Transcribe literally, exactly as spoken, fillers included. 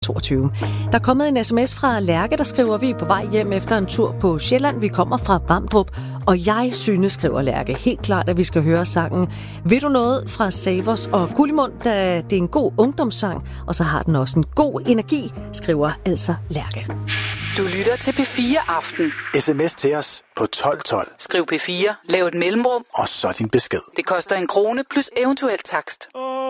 toogtyve. Der er kommet en sms fra Lærke, der skriver, vi er på vej hjem efter en tur på Sjælland. Vi kommer fra Vamdrup, og jeg synes, skriver Lærke, helt klart, at vi skal høre sangen Ved du noget fra Savers og Gullimund, da det er en god ungdomssang, og så har den også en god energi, skriver altså Lærke. Du lytter til P fire Aften. S M S til os på tolv tolv. Skriv P fire, lav et mellemrum, og så din besked. Det koster en krone plus eventuel takst.